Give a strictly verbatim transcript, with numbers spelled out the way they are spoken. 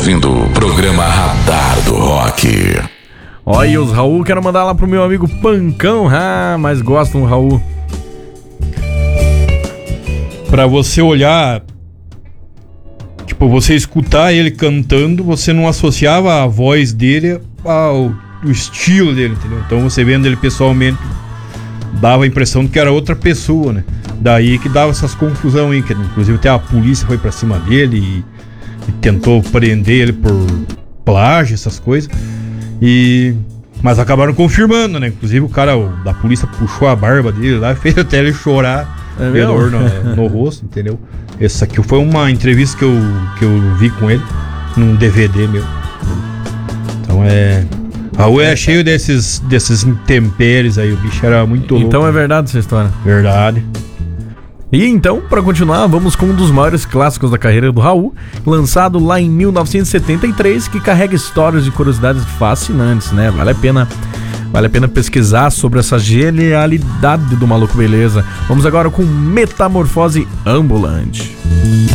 ouvindo o programa Radar do Rock. Olha os Raul, quero mandar lá pro meu amigo Pancão. Ah, mas gostam do Raul. Pra você olhar, tipo, você escutar ele cantando, você não associava a voz dele ao, ao estilo dele, entendeu? Então você vendo ele pessoalmente, dava a impressão de que era outra pessoa, né? Daí que dava essas confusão aí, que inclusive até a polícia foi pra cima dele e, e tentou prender ele por plágio, essas coisas. E... Mas acabaram confirmando, né? Inclusive o cara o, da polícia puxou a barba dele lá e fez até ele chorar. É dor no, no rosto, entendeu? Essa aqui foi uma entrevista que eu, que eu vi com ele num D V D meu. Então é... Raul é cheio desses, desses intempéries aí, o bicho era muito louco. Então é verdade essa história. Verdade. E então, pra continuar, vamos com um dos maiores clássicos da carreira do Raul, lançado lá em mil novecentos e setenta e três, que carrega histórias e curiosidades fascinantes, né? Vale a pena, vale a pena pesquisar sobre essa genialidade do maluco, beleza? Vamos agora com Metamorfose Ambulante.